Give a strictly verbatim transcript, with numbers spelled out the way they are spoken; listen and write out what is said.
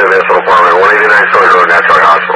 Municipal Department, one eighty-nine Sawyer Road, National House.